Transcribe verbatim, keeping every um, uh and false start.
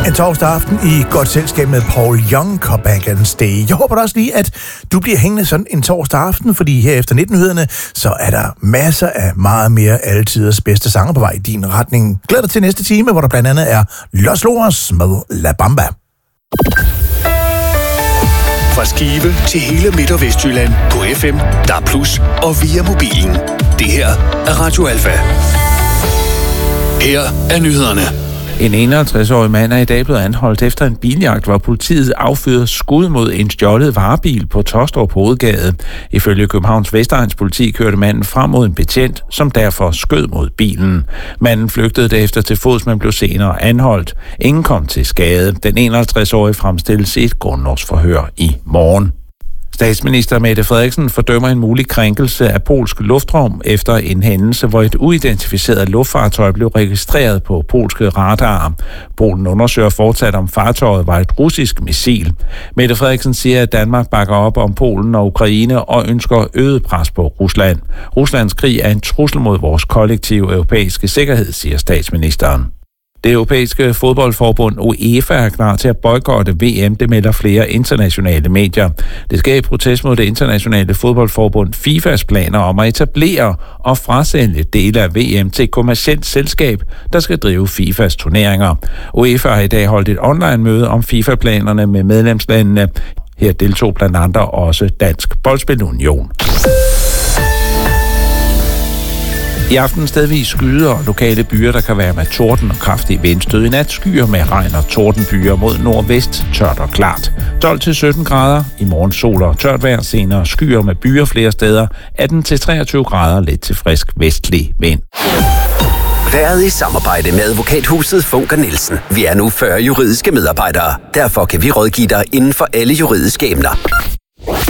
En torsdag aften i godt selskab med Paul Young, Come Back and Stay. Jeg håber da også lige, at du bliver hængende sådan en torsdag aften, fordi her efter nitten-nyhederne, så er der masser af meget mere altiders bedste sanger på vej i din retning. Glæd dig til næste time, hvor der blandt andet er Los Loras med La Bamba. Fra Skive til hele Midt- og Vestjylland på F M, D A B plus og via mobilen. Det her er Radio Alfa. Her er nyhederne. En enoghalvtreds-årig mand er i dag blevet anholdt efter en biljagt, hvor politiet affyrede skud mod en stjålet varebil på Taastrup Hovedgade. Ifølge Københavns Vestegns politi kørte manden frem mod en betjent, som derfor skød mod bilen. Manden flygtede derefter til fods, men blev senere anholdt. Ingen kom til skade. Den enoghalvtreds-årige fremstilles i et grundlovsforhør i morgen. Statsminister Mette Frederiksen fordømmer en mulig krænkelse af polsk luftrum efter en hændelse, hvor et uidentificeret luftfartøj blev registreret på polske radarer. Polen undersøger fortsat, om fartøjet var et russisk missil. Mette Frederiksen siger, at Danmark bakker op om Polen og Ukraine og ønsker øget pres på Rusland. Ruslands krig er en trussel mod vores kollektive europæiske sikkerhed, siger statsministeren. Det europæiske fodboldforbund UEFA er klar til at boykotte V M, det melder flere internationale medier. Det sker i protest mod det internationale fodboldforbund FIFAs planer om at etablere og frasælge dele af V M til et kommercielt selskab, der skal drive FIFAs turneringer. UEFA har i dag holdt et online-møde om FIFA-planerne med medlemslandene. Her deltog blandt andre også Dansk Boldspilunion. I aften stedvis skyder og lokale byer, der kan være med torden og kraftig vindstød. I nat skyer med regn og tordenbyer mod nordvest, tørt og klart. tolv til sytten grader, i morgen sol og tørt vejr, senere skyer med byer flere steder. atten til treogtyve grader, lidt til frisk vestlig vind. Været i samarbejde med advokathuset Funker Nielsen. Vi er nu fyrre juridiske medarbejdere. Derfor kan vi rådgive dig inden for alle juridiske emner.